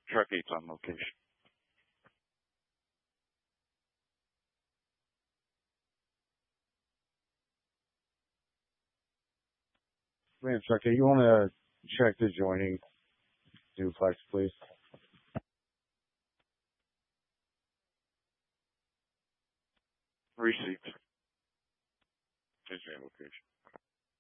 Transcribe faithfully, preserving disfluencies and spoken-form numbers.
Truck eight's on location. Man, Truck eight, you want to check the joining duplex, please? Received. Is your location.